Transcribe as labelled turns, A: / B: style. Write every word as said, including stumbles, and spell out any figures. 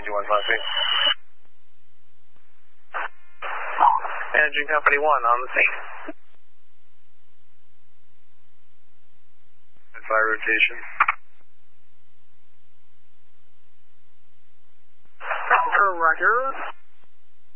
A: change one five feet. Engine Company one on the scene. Fire rotation.
B: For record.